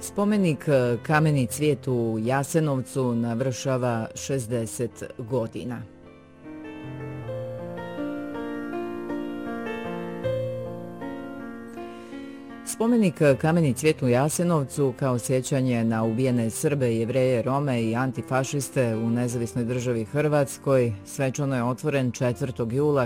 Spomenik Kameni cvijet u Jasenovcu navršava 60 godina. Spomenik Kameni cvijet u Jasenovcu kao sjećanje na ubijene Srbe, Jevreje, Rome i antifašiste u nezavisnoj državi Hrvatskoj svečano je otvoren 4. jula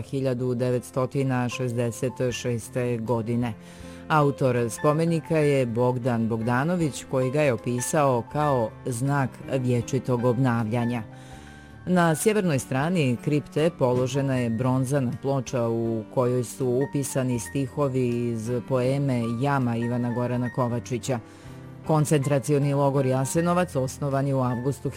1966. godine. Autor spomenika je Bogdan Bogdanović, koji ga je opisao kao znak vječitog obnavljanja. Na sjevernoj strani kripte položena je bronzana ploča u kojoj su upisani stihovi iz poeme Jama Ivana Gorana Kovačića. Koncentracioni logor Jasenovac osnovan je u avgustu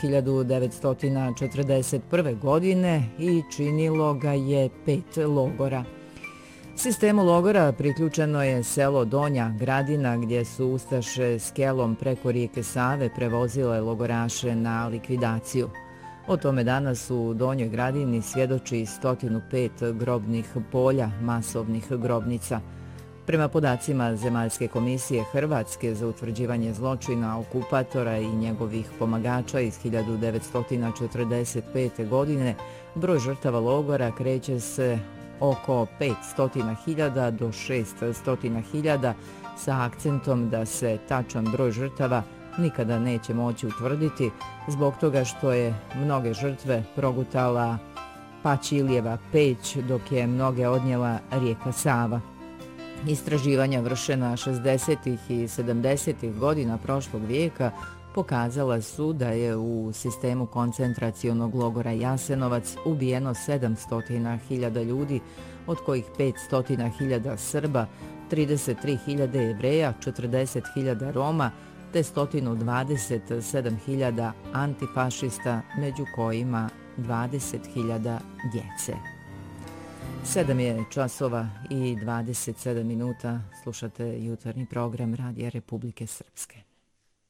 1941. godine i činilo ga je 5 logora. Sistemu logora priključeno je selo Donja Gradina, gdje su ustaše skelom preko rijeke Save prevozile logoraše na likvidaciju. O tome danas u Donjoj Gradini svjedoči 105 grobnih polja masovnih grobnica. Prema podacima Zemaljske komisije Hrvatske za utvrđivanje zločina okupatora i njegovih pomagača iz 1945. godine, broj žrtava logora kreće se oko 500.000 do 600.000, sa akcentom da se tačan broj žrtava nikada neće moći utvrditi zbog toga što je mnoge žrtve progutala Pačilijeva peć, dok je mnoge odnijela rijeka Sava. Istraživanja vršena 60. i 70. godina prošlog vijeka pokazala su da je u sistemu koncentracionog logora Jasenovac ubijeno 700.000 ljudi, od kojih 500.000 Srba, 33.000 Jevreja, 40.000 Roma, te 127.000 antifašista, među kojima 20.000 djece. 7 je časova i 27 minuta. Slušate jutarnji program Radija Republike Srpske.